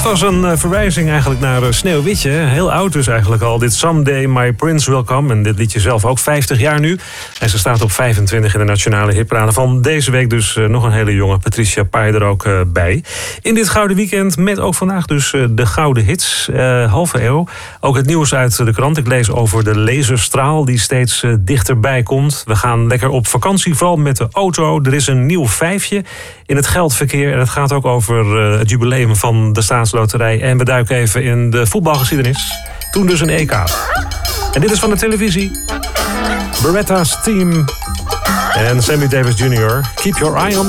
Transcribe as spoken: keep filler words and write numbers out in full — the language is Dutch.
was een uh, verwijzing eigenlijk naar uh, Sneeuwwitje. Heel oud dus eigenlijk al. Dit Someday My Prince Will Come. En dit liedje zelf ook vijftig jaar nu. En ze staat op vijfentwintig in de nationale hitparade van deze week. Dus uh, nog een hele jonge Patricia Pai er ook uh, bij. In dit Gouden Weekend met ook vandaag dus uh, de Gouden Hits. Uh, halve eeuw. Ook het nieuws uit de krant. Ik lees over de laserstraal die steeds uh, dichterbij komt. We gaan lekker op vakantie, vooral met de auto. Er is een nieuw vijfje in het geldverkeer. En het gaat ook over uh, het jubileum van de Staatsloterij. En we duiken even in de voetbalgeschiedenis. Toen dus een E K. En dit is van de televisie. Beretta's Team. En Sammy Davis junior Keep your eye on